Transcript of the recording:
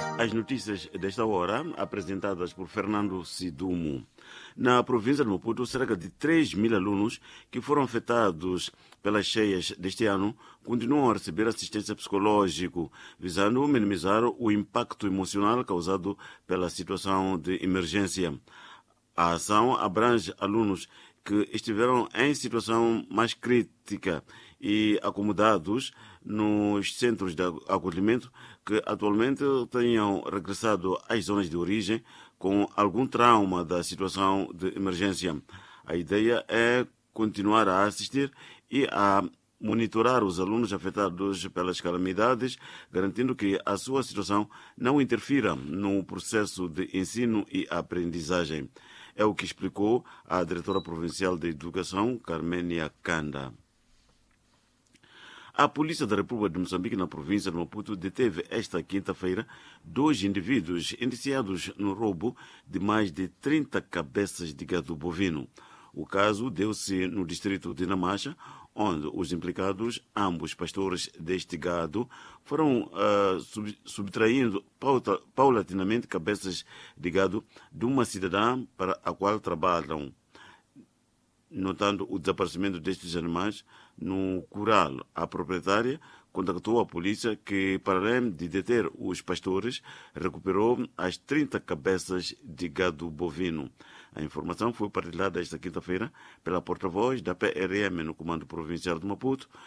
As notícias desta hora, apresentadas por Fernando Sidumo. Na província de Maputo, cerca de 3.000 alunos que foram afetados pelas cheias deste ano continuam a receber assistência psicológica, visando minimizar o impacto emocional causado pela situação de emergência. A ação abrange alunos que estiveram em situação mais crítica e acomodados nos centros de acolhimento que atualmente tenham regressado às zonas de origem com algum trauma da situação de emergência. A ideia é continuar a assistir e a monitorar os alunos afetados pelas calamidades, garantindo que a sua situação não interfira no processo de ensino e aprendizagem. É o que explicou a diretora provincial de Educação, Carménia Kanda. A Polícia da República de Moçambique, na província de Maputo, deteve esta quinta-feira 2 indivíduos indiciados no roubo de mais de 30 cabeças de gado bovino. O caso deu-se no distrito de Namacha, onde os implicados, ambos pastores deste gado, foram subtraindo paulatinamente cabeças de gado de uma cidadã para a qual trabalham. Notando o desaparecimento destes animais no curral, a proprietária contactou a polícia que, para além de deter os pastores, recuperou as 30 cabeças de gado bovino. A informação foi partilhada esta quinta-feira pela porta-voz da PRM no Comando Provincial de Maputo,